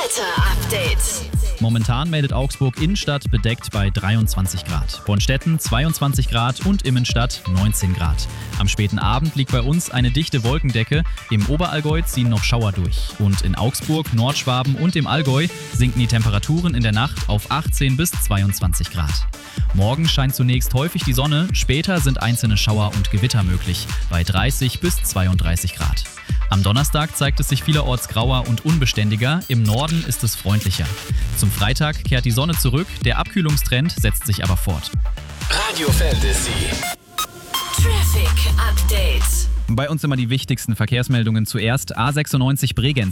Wetter-Update. Momentan meldet Augsburg Innenstadt bedeckt bei 23 Grad, Bonstetten 22 Grad und Immenstadt 19 Grad. Am späten Abend liegt bei uns eine dichte Wolkendecke, im Oberallgäu ziehen noch Schauer durch. Und in Augsburg, Nordschwaben und im Allgäu sinken die Temperaturen in der Nacht auf 18 bis 22 Grad. Morgen scheint zunächst häufig die Sonne, später sind einzelne Schauer und Gewitter möglich, bei 30 bis 32 Grad. Am Donnerstag zeigt es sich vielerorts grauer und unbeständiger, im Norden ist es freundlicher. Zum Freitag kehrt die Sonne zurück, der Abkühlungstrend setzt sich aber fort. Radio Fantasy. Traffic Update. Bei uns immer die wichtigsten Verkehrsmeldungen zuerst. A96 Bregenz.